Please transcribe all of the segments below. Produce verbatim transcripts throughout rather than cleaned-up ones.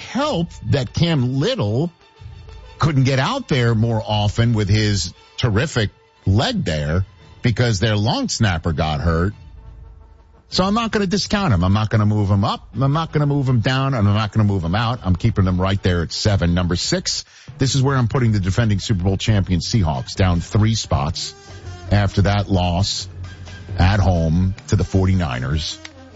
helped that Cam Little couldn't get out there more often with his terrific leg there because their long snapper got hurt. So I'm not going to discount him. I'm not going to move him up. I'm not going to move him down, and I'm not going to move him out. I'm keeping them right there at seven. Number six, this is where I'm putting the defending Super Bowl champion Seahawks down three spots after that loss at home to the forty-niners.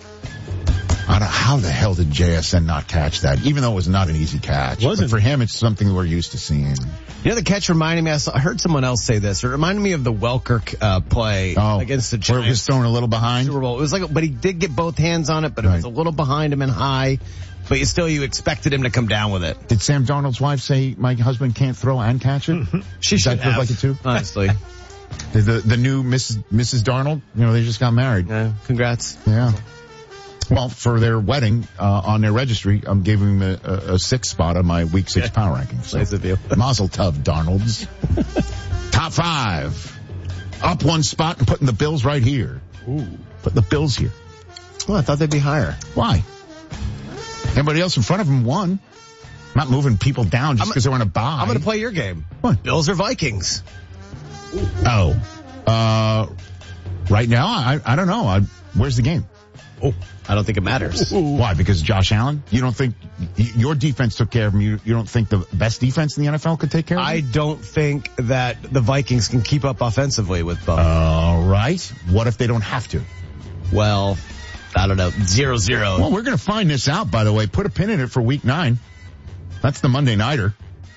I don't, how the hell did J S N not catch that? Even though it was not an easy catch. Wasn't. But for him, it's something we're used to seeing. You know, the catch reminded me, I, saw, I heard someone else say this. It reminded me of the Welker uh, play oh, against the where Giants. he was thrown a little behind? Super Bowl. It was like, but he did get both hands on it, but it right. was a little behind him and high. But you still, you expected him to come down with it. Did Sam Darnold's wife say, my husband can't throw and catch it? She Does should that look have, like it too? honestly. The, the new Missus Missus Darnold, you know, they just got married. Yeah, congrats. Yeah. Well, for their wedding, uh, on their registry, I'm giving them a, a, a six spot on my week six power rankings. So, nice of you. Mazel tov, Darnolds. Top five. Up one spot and putting the Bills right here. Ooh. Putting the Bills here. Well, I thought they'd be higher. Why? Everybody else in front of them won. I'm not moving people down just because they're on a bye. I'm going to play your game. What? Bills or Vikings? Oh. Uh, right now, I, I don't know. I, where's the game? Oh, I don't think it matters. Why? Because Josh Allen? You don't think your defense took care of him? You, you don't think the best defense in the N F L could take care of him? I don't think that the Vikings can keep up offensively with Bum. All right. What if they don't have to? Well, I don't know. Zero zero. Well, we're going to find this out, by the way. Put a pin in it for week nine. That's the Monday nighter.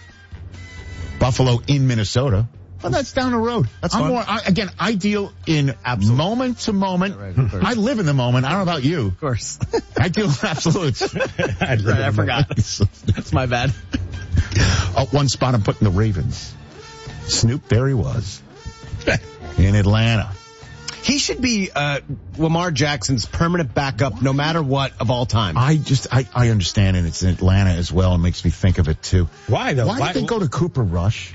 Buffalo in Minnesota. Well, that's down the road. That's I'm fun. more, I, again, I deal in Absolute. moment to moment. Right, of course. I live in the moment. I don't know about you. Of course. I deal in absolutes. I'd Right, I forgot. That's my bad. Up one spot, I'm putting the Ravens. Snoop, there he was. In Atlanta. He should be uh, Lamar Jackson's permanent backup no matter what of all time. I just, I, I understand, and it's in Atlanta as well. It makes me think of it, too. Why, though? Why, Why did they go to Cooper Rush?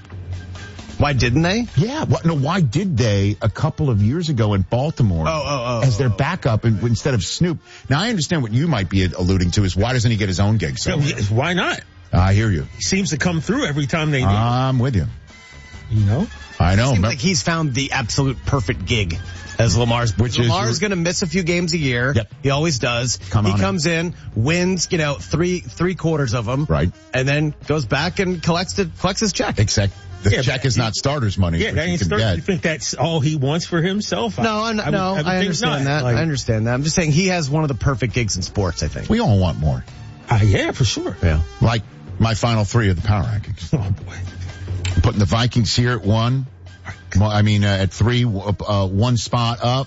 Why didn't they? Yeah, what, no, why did they a couple of years ago in Baltimore Oh, oh, oh, as their oh. backup and, instead of Snoop? Now, I understand what you might be alluding to is why doesn't he get his own gig somewhere? Yeah, why not? I hear you. He seems to come through every time they need. I'm with you. You know? I know. Seems Remember- like he's found the absolute perfect gig as Lamar's. Which is- Lamar's going to miss a few games a year. Yep. He always does. Come he on comes in, wins, you know, three three quarters of them, Right. and then goes back and collects the, collects his check. Except the Yeah, check but- is not starter's money. Yeah, which that you ain't can start, get. you think that's all he wants for himself? No, I'm not, I would- no, I, would I think understand not. that. Like, I understand that. I'm just saying he has one of the perfect gigs in sports, I think. We all want more. Uh, yeah, for sure. Yeah. Like my final three of the power rankings. Oh, boy. I'm putting the Vikings here at one. Well, I mean, uh, at three, uh, one spot up.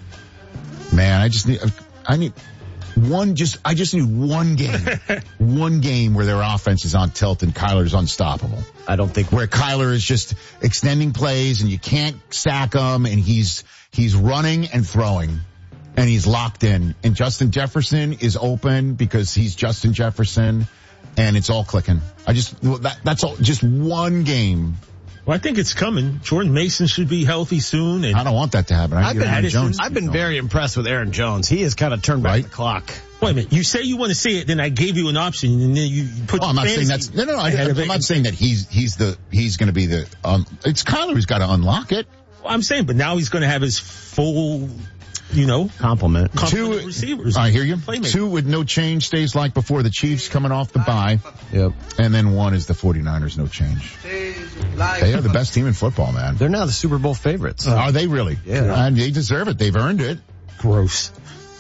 Man, I just need, I need one, just, I just need one game. one game where their offense is on tilt and Kyler's unstoppable. I don't think Where Kyler is just extending plays and you can't sack him and he's, he's running and throwing and he's locked in. And Justin Jefferson is open because he's Justin Jefferson and it's all clicking. I just, that, that's all, just one game. Well, I think it's coming. Jordan Mason should be healthy soon. And I don't want that to happen. I I've need been, Aaron Jones. I've been very impressed with Aaron Jones. He has kind of turned back Right. the clock. wait a minute. You say you want to see it, then I gave you an option, and then you put. Oh, I'm not fantasy saying that's, no, no, no I, ahead of I'm it. not saying that he's, he's the, he's going to be the, um, it's Kyler who's got to unlock it. Well, I'm saying, but now he's going to have his full, you know, Compliment. complement Two of receivers. I hear you. Playmaker. Two with no change stays like before the Chiefs coming off the bye. Yep. And then one is the forty-niners, no change. They are the best team in football, man. They're now the Super Bowl favorites. Are they really? Yeah. And they deserve it. They've earned it. Gross.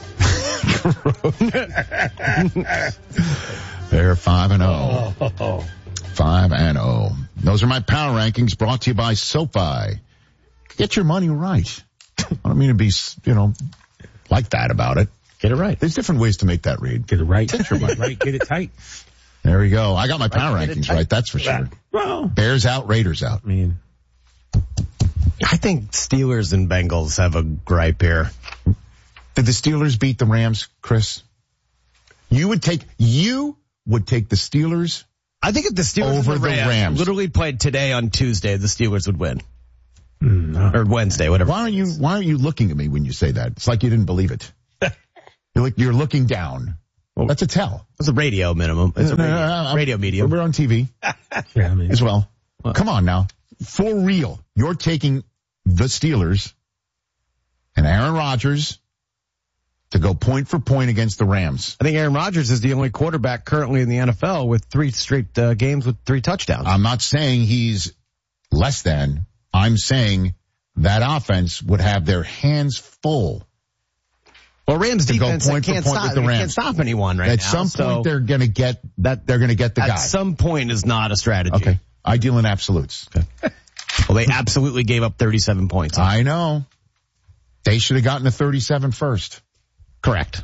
They're five and oh. Oh. Five and oh. Those are my power rankings brought to you by SoFi. Get your money right. I don't mean to be, you know, like that about it. Get it right. There's different ways to make that read. Get it right. Get it right. Get it tight. There we go. I got my power Right, get it rankings tight. right. That's for sure. Well, Bears out, Raiders out. I mean, I think Steelers and Bengals have a gripe here. Did the Steelers beat the Rams, Chris? You would take, you would take the Steelers. I think if the Steelers Over and the the Rams, Rams. literally played today on Tuesday, the Steelers would win. no. Or Wednesday, whatever. Why are you, why are you looking at me when you say that? It's like you didn't believe it. You're like, you're looking down. That's a tell. It's a radio minimum. It's a radio, No, no, no, radio medium. We're on T V Yeah, I mean, as well. What? Come on now. For real. You're taking the Steelers and Aaron Rodgers to go point for point against the Rams. I think Aaron Rodgers is the only quarterback currently in the N F L with three straight uh, games with three touchdowns. I'm not saying he's less than. I'm saying that offense would have their hands full. Well, Rams to go defense point for can't point stop, with the they Rams. can't stop anyone right At now. some so point, they're going to get that. They're going to get the at guy. some point is not a strategy. Okay. I deal in absolutes. Okay. Well, they absolutely gave up thirty-seven points. I know. They should have gotten to thirty-seven first. Correct.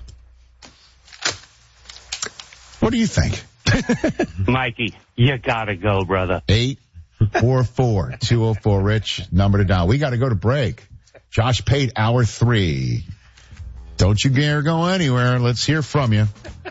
What do you think? Mikey, you gotta go, brother. eight four four, two oh four, Rich, number to dial. We got to go to break. Josh Pate, hour three. Don't you dare go anywhere. Let's hear from you.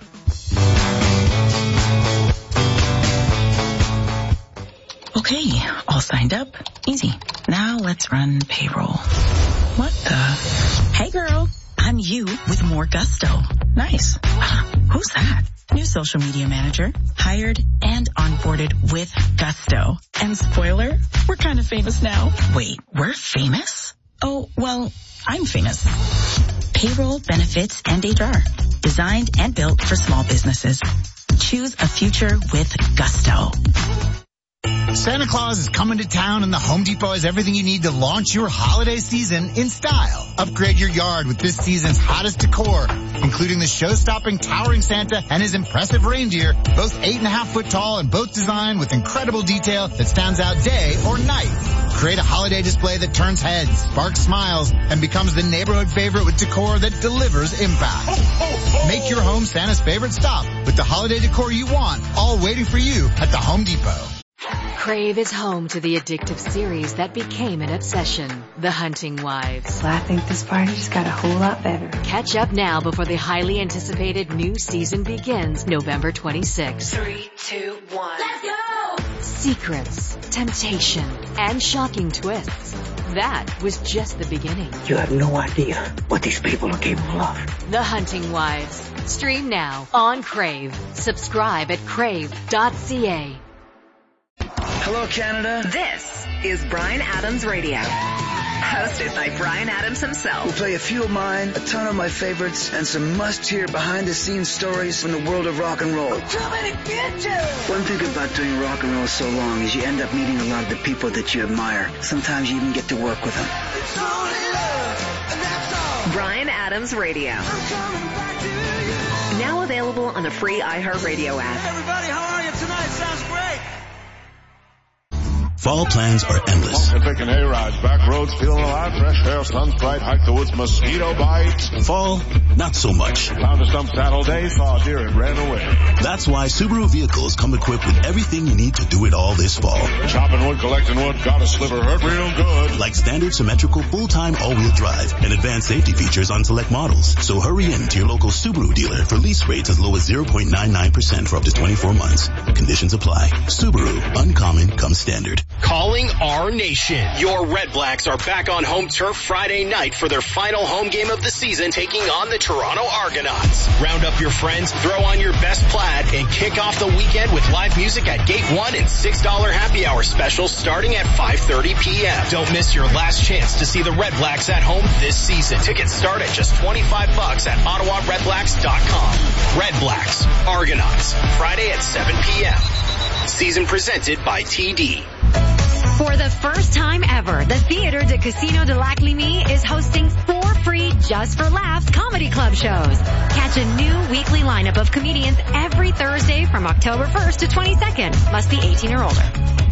Okay, all signed up. Easy. Now let's run payroll. What the? Hey girl, I'm you with more gusto. Nice. Who's that? New social media manager. Hired and onboarded with gusto. And spoiler, we're kind of famous now. Wait, we're famous? Oh, well, I'm famous. Payroll, benefits, and H R. Designed and built for small businesses. Choose a future with gusto. Santa Claus is coming to town and the Home Depot has everything you need to launch your holiday season in style. Upgrade your yard with this season's hottest decor, including the show-stopping towering Santa and his impressive reindeer, both eight and a half foot tall and both designed with incredible detail that stands out day or night. Create a holiday display that turns heads, sparks smiles, and becomes the neighborhood favorite with decor that delivers impact. Make your home Santa's favorite stop with the holiday decor you want, all waiting for you at the Home Depot. Crave is home to the addictive series that became an obsession, The Hunting Wives. Well, I think this party just got a whole lot better. Catch up now before the highly anticipated new season begins November twenty-sixth. Three, two, one. Let's go! Secrets, temptation, and shocking twists. That was just the beginning. You have no idea what these people are capable of. The Hunting Wives. Stream now on Crave. Subscribe at crave dot c a. Hello, Canada. This is Bryan Adams Radio, hosted by Bryan Adams himself. We'll play a few of mine, a ton of my favorites, and some must-hear behind-the-scenes stories from the world of rock and roll. One thing about doing rock and roll so long is you end up meeting a lot of the people that you admire. Sometimes you even get to work with them. Bryan Adams Radio. Now available on the free iHeartRadio app. Everybody, how are you tonight? Sounds great. Fall plans are endless. Picking hay rides, back roads, feeling alive, fresh air, sun's bright, hike the woods, mosquito bites. Fall, not so much. Found a stump saddle day, saw a deer and ran away. That's why Subaru vehicles come equipped with everything you need to do it all this fall. Chopping wood, collecting wood, got a sliver, hurt real good. Like standard symmetrical full-time all-wheel drive and advanced safety features on select models. So hurry in to your local Subaru dealer for lease rates as low as zero point nine nine percent for up to twenty-four months. Conditions apply. Subaru, uncommon comes standard. Calling our nation. Your Red Blacks are back on home turf Friday night for their final home game of the season, taking on the Toronto Argonauts. Round up your friends, throw on your best plaid, and kick off the weekend with live music at Gate one and six dollar happy hour specials starting at five thirty p.m. Don't miss your last chance to see the Red Blacks at home this season. Tickets start at just twenty-five bucks at ottawa red blacks dot com. Red Blacks, Argonauts, Friday at seven p.m. Season presented by T D. For the first time ever, the Theatre de Casino de Lac Lévis is hosting four free Just for Laughs comedy club shows. Catch a new weekly lineup of comedians every Thursday from October first to twenty-second. Must be eighteen or older.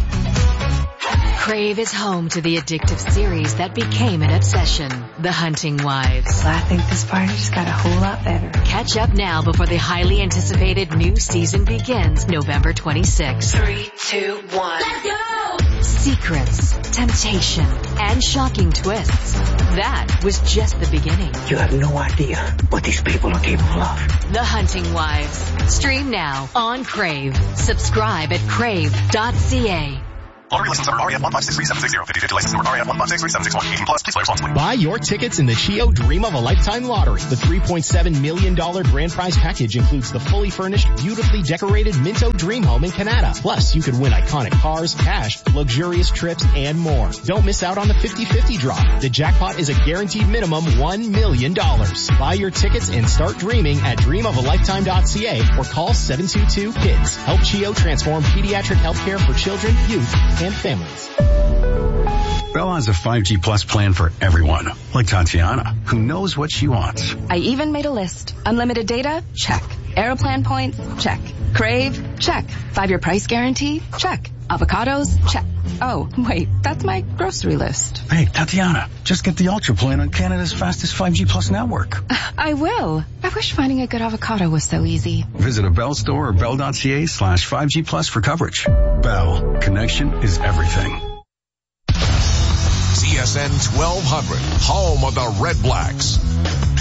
Crave is home to the addictive series that became an obsession, The Hunting Wives. Well, I think this party just got a whole lot better. Catch up now before the highly anticipated new season begins November twenty-sixth. Three, two, one. Let's go! Secrets, temptation, and shocking twists. That was just the beginning. You have no idea what these people are capable of. The Hunting Wives. Stream now on Crave. Subscribe at crave dot c a. Lottery license number R A F one five six three seven six zero. fifty fifty license number R A F one five six three seven six one. eighteen plus. Please play responsibly. Buy your tickets in the Chio Dream of a Lifetime Lottery. The three point seven million dollars grand prize package includes the fully furnished, beautifully decorated Minto Dream Home in Canada. Plus, you could win iconic cars, cash, luxurious trips, and more. Don't miss out on the fifty fifty draw. The jackpot is a guaranteed minimum one million dollars. Buy your tickets and start dreaming at dream of a lifetime dot c a or call seven two two KIDS. Help Chio transform pediatric healthcare for children, youth, and families. Bell has a five G Plus plan for everyone, like Tatiana, who knows what she wants. I even made a list. Unlimited data? Check. Aeroplan points? Check. Crave? Check. Five-year price guarantee? Check. Avocados? Check. Oh, wait, that's my grocery list. Hey, Tatiana, just get the Ultra plan on Canada's fastest five G Plus network. I will. I wish finding a good avocado was so easy. Visit a Bell store or bell.ca slash 5G Plus for coverage. Bell. Connection is everything. C S N twelve hundred, home of the Red Blacks.